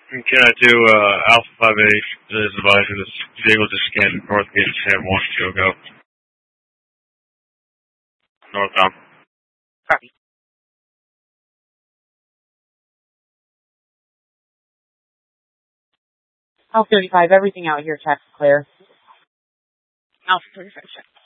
Can I do Alpha 5-8 is advising this vehicle just scanned northgate Sam 1 go. Northbound. Copy. Alpha 35, everything out here, check's clear. Alpha 35, check.